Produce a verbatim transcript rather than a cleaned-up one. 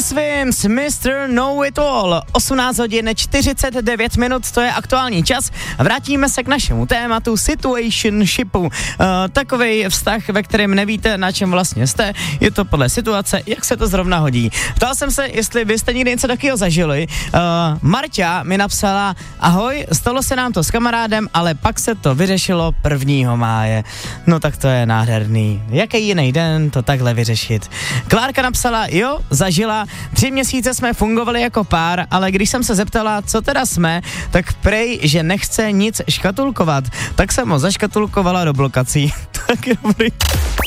Swims, mister Know It All. osmnáct hodin čtyřicet devět minut, to je aktuální čas. Vrátíme se k našemu tématu situationshipu. Uh, takovej vztah, ve kterém nevíte, na čem vlastně jste. Je to podle situace, jak se to zrovna hodí. Ptal jsem se, jestli vy jste někdy něco takového zažili. Uh, Marťa mi napsala: ahoj, stalo se nám to s kamarádem, ale pak se to vyřešilo prvního máje. No tak to je nádherný. Jaký jiný den to takhle vyřešit? Klárka napsala: jo, zažila, tři měsíce jsme fungovali jako pár, ale když jsem se zeptala, co teda jsme, tak prej, že nechce nic škatulkovat. Tak jsem ho zaškatulkovala do blokací. Tak dobrý.